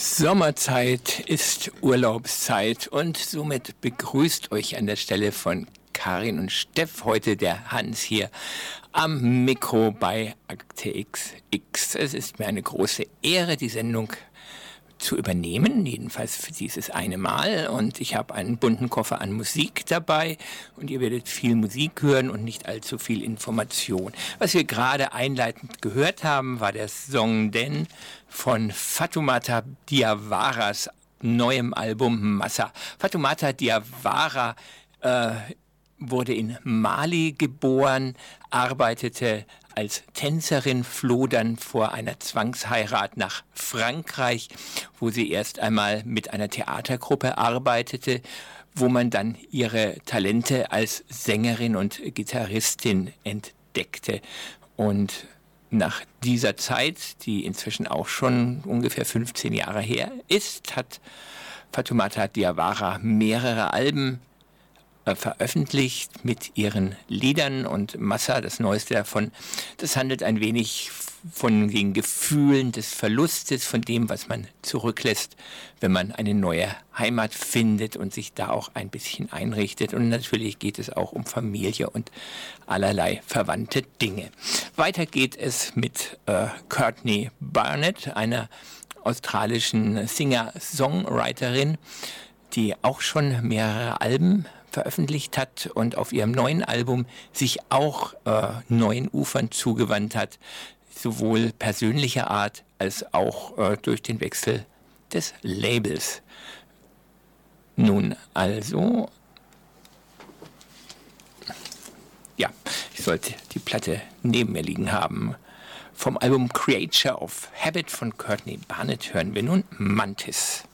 Sommerzeit ist Urlaubszeit und somit begrüßt euch an der Stelle von Karin und Steff heute der Hans hier am Mikro bei Akte XX. Es ist mir eine große Ehre, die Sendung zu übernehmen, jedenfalls für dieses eine Mal. Und ich habe einen bunten Koffer an Musik dabei und ihr werdet viel Musik hören und nicht allzu viel Information. Was wir gerade einleitend gehört haben, war der Song Den von Fatoumata Diawaras neuem Album Massa. Fatoumata Diawara wurde in Mali geboren, arbeitete als Tänzerin, floh dann vor einer Zwangsheirat nach Frankreich, wo sie erst einmal mit einer Theatergruppe arbeitete, wo man dann ihre Talente als Sängerin und Gitarristin entdeckte. Und nach dieser Zeit, die inzwischen auch schon ungefähr 15 Jahre her ist, hat Fatoumata Diawara mehrere Alben veröffentlicht mit ihren Liedern, und Massa, das Neueste davon, das handelt ein wenig von den Gefühlen des Verlustes, von dem, was man zurücklässt, wenn man eine neue Heimat findet und sich da auch ein bisschen einrichtet. Und natürlich geht es auch um Familie und allerlei verwandte Dinge. Weiter geht es mit Courtney Barnett, einer australischen Singer-Songwriterin, die auch schon mehrere Alben veröffentlicht hat und auf ihrem neuen Album sich auch neuen Ufern zugewandt hat, sowohl persönlicher Art als auch durch den Wechsel des Labels. Nun also, ja, ich sollte die Platte neben mir liegen haben. Vom Album Creature of Habit von Courtney Barnett hören wir nun Mantis.